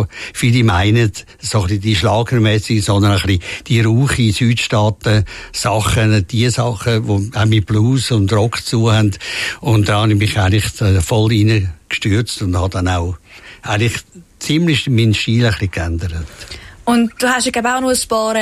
viele meinen, so ein bisschen die schlagermäßig, sondern ein bisschen die rauchigen Südstaaten-Sachen, die Sachen, die auch mit Blues und Rock zu haben. Und da habe ich mich eigentlich voll reingestürzt und habe dann auch eigentlich ziemlich meinen Stil ein bisschen geändert. Und du hast ja auch noch ein paar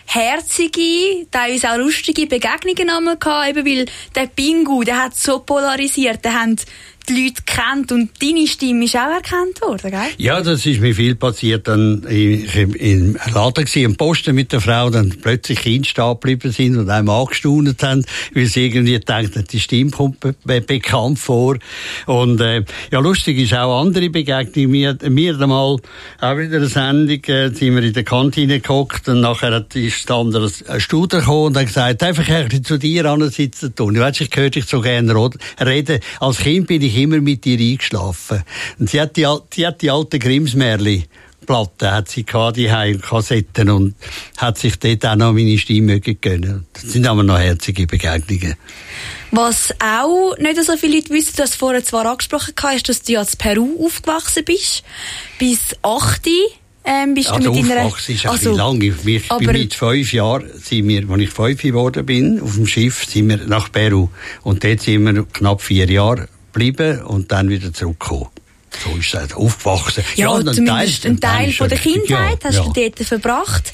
herzige, teilweise auch lustige Begegnungen einmal gehabt, eben weil der Pingu, der hat so polarisiert, der haben die Leute kennt und deine Stimme ist auch erkannt worden, gell? Ja, das ist mir viel passiert. Dann im Laden gsi, am Posten mit der Frau, dann plötzlich Kinder stehen geblieben sind und einem angestaunt haben, weil sie irgendwie gedacht, die Stimme kommt bekannt vor. Und ja, lustig ist auch andere Begegnungen. Wir einmal auch wieder eine Sendung, sind wir in der Kantine gehockt und nachher ist dann ein Studer gekommen und hat gesagt, einfach ein bisschen zu dir ansitzen tun. Ich höre dich so gerne reden. Als Kind bin ich immer mit ihr eingeschlafen. Und sie hat die alte Grimms-Märli-Platte, hat sie gehabt, die Kassetten, und hat sich dort auch noch meine Stimme gönnen. Das sind aber noch herzige Begegnungen. Was auch nicht so viele Leute wissen, du hast vorher zwar angesprochen hast, ist, dass du ja in Peru aufgewachsen bist. Bis 8. Bist du mit aufgewachsen ist ein bisschen lang. Ich bin mit 5 Jahren, als ich 5 geworden bin, auf dem Schiff, sind wir nach Peru. Und dort sind wir knapp 4 Jahre geblieben und dann wieder zurückgekommen. So ist es aufgewachsen. Ja, zumindest ein Teil von der Kindheit hast du dort verbracht.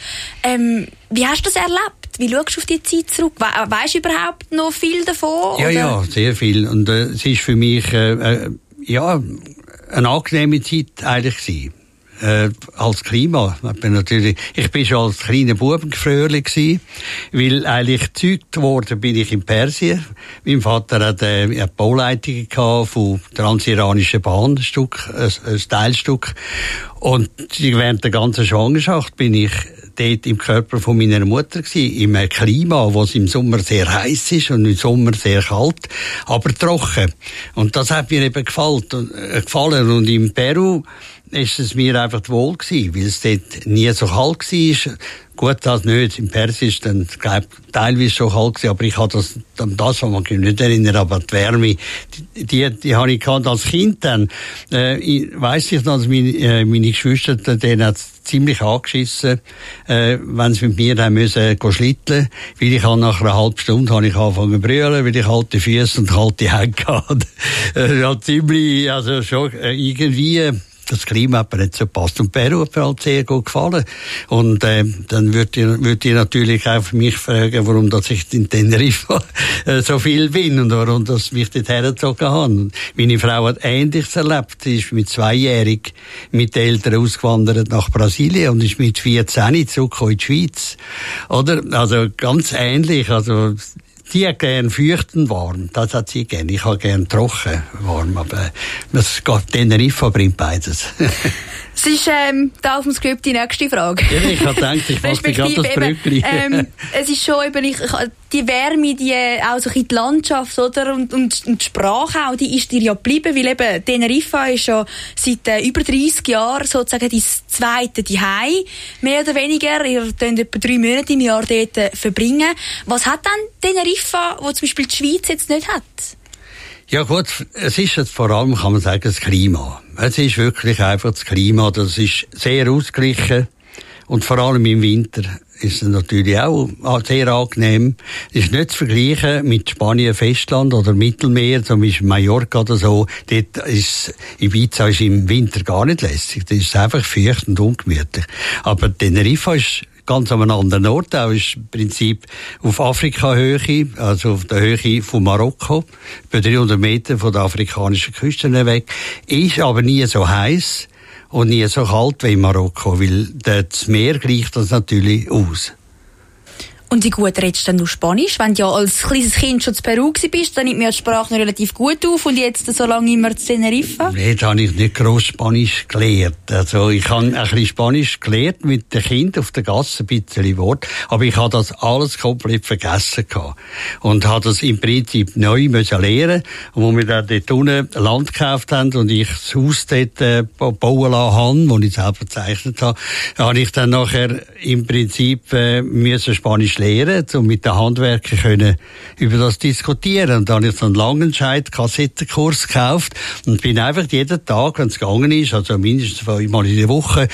Wie hast du das erlebt? Wie schaust du auf die Zeit zurück? Weisst du überhaupt noch viel davon? Ja, oder? Ja, sehr viel. Und es ist für mich eine angenehme Zeit eigentlich gewesen. Als Klima. Ich bin schon als kleiner Bubenfröhli gsi, weil eigentlich gezeugt worden bin ich in Persien. Mein Vater hat eine Bauleitung gehabt vom Transiranischen Bahnstück, ein Teilstück. Und während der ganzen Schwangerschaft bin ich dort im Körper von meiner Mutter gsi, im Klima, wo es im Sommer sehr heiß ist und im Sommer sehr kalt, aber trocken. Und das hat mir eben gefallen. Und in Peru ist es mir einfach wohl gewesen, weil es dort nie so kalt war. Gut, das nicht. In Persien ist dann, glaube ich, teilweise schon kalt gewesen, aber ich habe das kann man mich nicht erinnern, aber die Wärme, die habe ich gehabt als Kind dann. Weiss ich noch, dass meine Geschwister, denen hat es ziemlich angeschissen, wenn sie mit mir dann müssen schlitteln, weil ich nach einer halben Stunde habe ich angefangen zu brüllen, weil ich kalte Füße und kalte Hände hatte. Hat ziemlich, also schon irgendwie, das Klima hat mir nicht so gepasst. Und Peru hat mir halt sehr gut gefallen. Und dann würde ich natürlich auch mich fragen, warum dass ich in Teneriffa so viel bin und warum dass mich dort hergezogen habe. Meine Frau hat Ähnliches erlebt. Sie ist mit 2-jährig mit den Eltern ausgewandert nach Brasilien und ist mit 14 zurückgekommen in die Schweiz. Oder? Also ganz ähnlich. Also die hat gern feucht und warm. Das hat sie gern. Ich habe gern trocken, warm. Aber das geht, Teneriffa bringt beides. Es ist da auf dem Skript die nächste Frage. Ja, ich habe gedacht, ich mache gerade das Brückli. Es ist schon eben, die Wärme, die auch so in die Landschaft, oder? Und die Sprache auch, die ist dir ja geblieben, weil eben Teneriffa ist ja seit über 30 Jahren sozusagen dein zweite Zuhause, mehr oder weniger. Ihr könnt etwa 3 Monate im Jahr dort verbringen. Was hat dann Teneriffa, wo zum Beispiel die Schweiz jetzt nicht hat? Ja gut, es ist jetzt vor allem, kann man sagen, das Klima. Es ist wirklich einfach das Klima, das ist sehr ausgeglichen und vor allem im Winter ist es natürlich auch sehr angenehm. Es ist nicht zu vergleichen mit Spanien, Festland oder Mittelmeer, zum Beispiel Mallorca oder so. Dort ist Ibiza ist im Winter gar nicht lässig. Das ist einfach feucht und ungemütlich. Aber Teneriffa ist ganz an einem anderen Ort, auch ist im Prinzip auf Afrika-Höhe, also auf der Höhe von Marokko, bei 300 Meter von der afrikanischen Küste weg, ist aber nie so heiß und nie so kalt wie in Marokko, weil das Meer gleicht das natürlich aus. Und wie gut redest denn du Spanisch? Wenn du ja als kleines Kind schon zu Peru bist, dann nimmt mir die Sprache noch relativ gut auf und jetzt so lange immer zu Teneriffa? Nein, da habe ich nicht gross Spanisch gelernt. Also ich habe ein bisschen Spanisch gelernt mit den Kindern auf der Gasse, ein bisschen Wort, aber ich habe das alles komplett vergessen gehabt. Und habe das im Prinzip neu müssen lernen. Und wo wir dann dort unten Land gekauft haben und ich das Haus dort bauen lassen habe, das ich selber gezeichnet habe, habe ich dann nachher im Prinzip müssen Spanisch lernen, um mit den Handwerkern können über das diskutieren. Und dann habe ich so einen Langenscheid-Kassettenkurs gekauft und bin einfach jeden Tag, wenn es gegangen ist, also mindestens 5-mal in der Woche,